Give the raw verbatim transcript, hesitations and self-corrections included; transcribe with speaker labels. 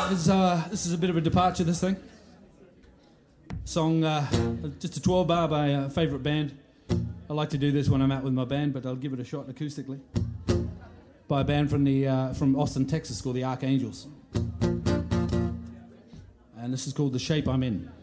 Speaker 1: This is, uh, this is a bit of a departure, this thing. Song, uh, just a twelve bar by a favourite band. I like to do this when I'm out with my band, but I'll give it a shot acoustically. By a band from the uh, from Austin, Texas, called the Archangels. And this is called The Shape I'm In.